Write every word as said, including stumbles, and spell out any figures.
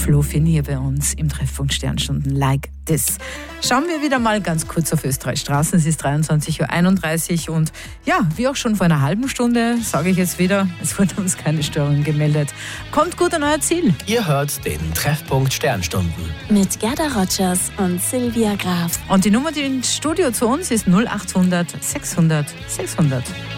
Flo Finn hier bei uns im Treffpunkt Sternstunden Like This. Schauen wir wieder mal ganz kurz auf Österreich Straßen. Es ist dreiundzwanzig Uhr einunddreißig und ja, wie auch schon vor einer halben Stunde, sage ich jetzt wieder, es wurde uns keine Störung gemeldet. Kommt gut an euer Ziel. Ihr hört den Treffpunkt Sternstunden. Mit Gerda Rogers und Silvia Graf. Und die Nummer ins Studio zu uns ist null achthundert sechshundert sechshundert.